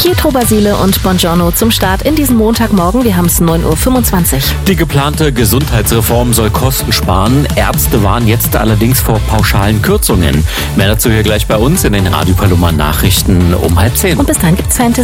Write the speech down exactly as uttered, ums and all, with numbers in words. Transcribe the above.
Pietro Basile und Buongiorno zum Start in diesen Montagmorgen. Wir haben es neun Uhr fünfundzwanzig. Die geplante Gesundheitsreform soll Kosten sparen. Ärzte warnen jetzt allerdings vor pauschalen Kürzungen. Mehr dazu hier gleich bei uns in den Radio Paloma Nachrichten um halb zehn. Und bis dahin gibt's Fantasy.